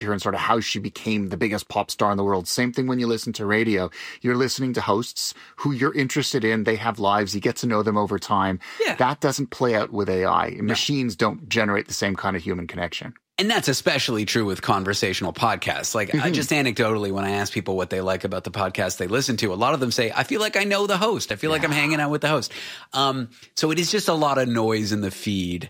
her and sort of how she became the biggest pop star in the world. Same thing when you listen to radio. You're listening to hosts who you're interested in. They have lives. You get to know them over time. Yeah. That doesn't play out with AI. No. Machines don't generate the same kind of human connection. And that's especially true with conversational podcasts. Like, just anecdotally, when I ask people what they like about the podcast they listen to, a lot of them say, I feel like I know the host. I feel like I'm hanging out with the host. So it is just a lot of noise in the feed.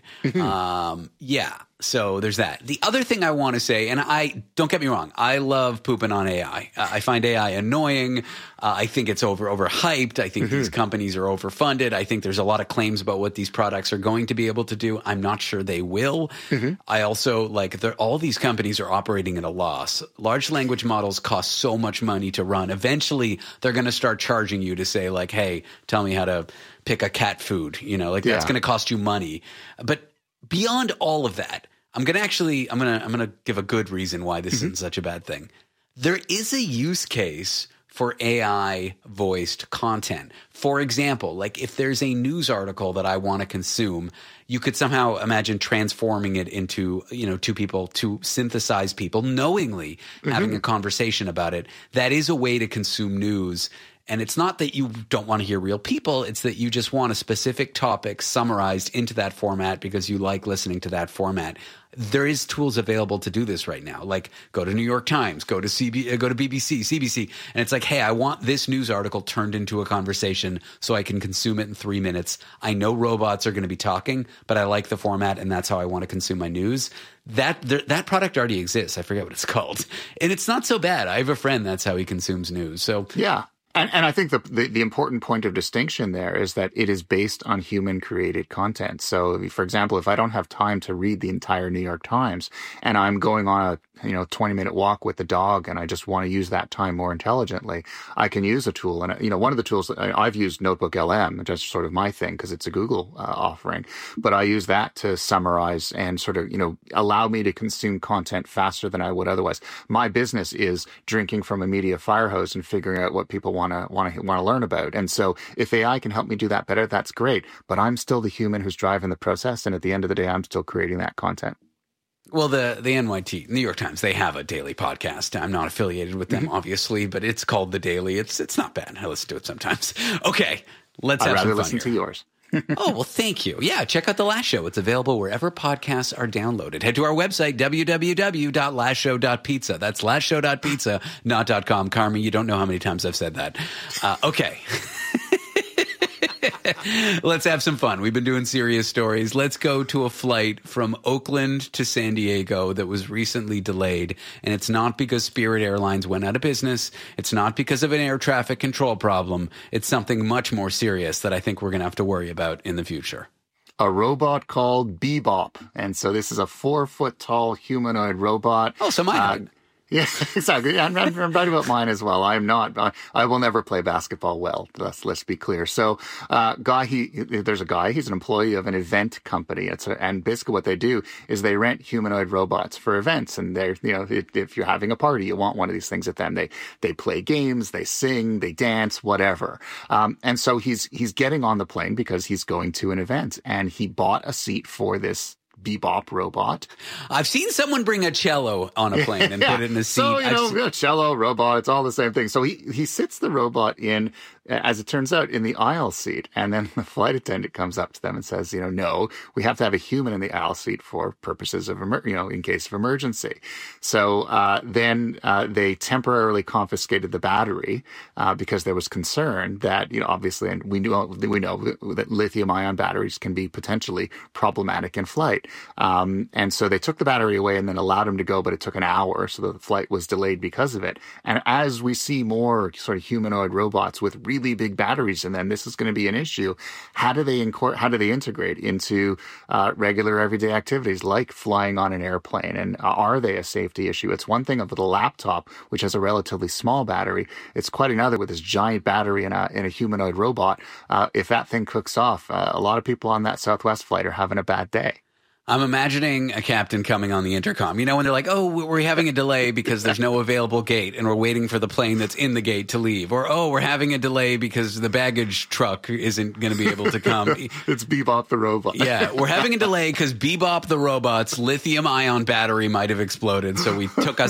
So there's that. The other thing I want to say, and don't get me wrong, I love pooping on AI. I find AI annoying. I think it's overhyped. I think these companies are overfunded. I think there's a lot of claims about what these products are going to be able to do. I'm not sure they will. I also all these companies are operating at a loss. Large language models cost so much money to run. Eventually, they're going to start charging you to say like, hey, tell me how to pick a cat food. That's going to cost you money. But beyond all of that, I'm gonna give a good reason why this isn't such a bad thing. There is a use case for AI voiced content. For example, like if there's a news article that I want to consume, you could somehow imagine transforming it into, two people, to synthesize people knowingly having a conversation about it. That is a way to consume news. And it's not that you don't want to hear real people. It's that you just want a specific topic summarized into that format because you like listening to that format. There is tools available to do this right now. Like go to New York Times, go to BBC, CBC. And it's like, hey, I want this news article turned into a conversation so I can consume it in 3 minutes. I know robots are going to be talking, but I like the format and that's how I want to consume my news. That product already exists. I forget what it's called. And it's not so bad. I have a friend, that's how he consumes news. So yeah. And I think the important point of distinction there is that it is based on human created content. So, for example, if I don't have time to read the entire New York Times and I'm going on a 20-minute walk with the dog and I just want to use that time more intelligently, I can use a tool. And, one of the tools I've used Notebook LM, just sort of my thing because it's a Google offering, but I use that to summarize and sort of, allow me to consume content faster than I would otherwise. My business is drinking from a media fire hose and figuring out what people want to learn about. And so if AI can help me do that better, that's great. But I'm still the human who's driving the process. And at the end of the day, I'm still creating that content. Well, the NYT, New York Times, they have a daily podcast. I'm not affiliated with them, obviously, but it's called The Daily. It's not bad. I listen to it sometimes. Okay, let's have some fun. I'd rather listen to yours. Oh, well, thank you. Yeah, check out The Last Show. It's available wherever podcasts are downloaded. Head to our website, www.lastshow.pizza. That's lastshow.pizza, not .com. Carmen, you don't know how many times I've said that. Okay. Let's have some fun. We've been doing serious stories. Let's go to a flight from Oakland to San Diego that was recently delayed. And it's not because Spirit Airlines went out of business. It's not because of an air traffic control problem. It's something much more serious that I think we're going to have to worry about in the future. A robot called Bebop. And so this is a 4-foot-tall humanoid robot. Oh, so mine. Yeah, exactly. I'm right about mine as well. I'm not. I will never play basketball well. Let's be clear. So, there's a guy. He's an employee of an event company. And basically what they do is they rent humanoid robots for events. And if you're having a party, you want one of these things at them. They play games, they sing, they dance, whatever. And so he's getting on the plane because he's going to an event, and he bought a seat for this Bebop robot. I've seen someone bring a cello on a plane and put it in a seat. So, cello, robot, it's all the same thing. So he sits the robot in, as it turns out, in the aisle seat. And then the flight attendant comes up to them and says, no, we have to have a human in the aisle seat for purposes of, in case of emergency. So then they temporarily confiscated the battery because there was concern that, obviously, and we know that lithium-ion batteries can be potentially problematic in flight. And so they took the battery away and then allowed him to go, but it took an hour. So the flight was delayed because of it. And as we see more sort of humanoid robots with really big batteries in them, this is going to be an issue. How do they integrate into regular everyday activities like flying on an airplane? And are they a safety issue? It's one thing with a laptop, which has a relatively small battery. It's quite another with this giant battery in a humanoid robot. If that thing cooks off, a lot of people on that Southwest flight are having a bad day. I'm imagining a captain coming on the intercom. You know, when they're like, oh, we're having a delay because there's no available gate and we're waiting for the plane that's in the gate to leave. Or, oh, we're having a delay because the baggage truck isn't going to be able to come. It's Bebop the robot. Yeah, we're having a delay because Bebop the robot's lithium-ion battery might have exploded, so we took us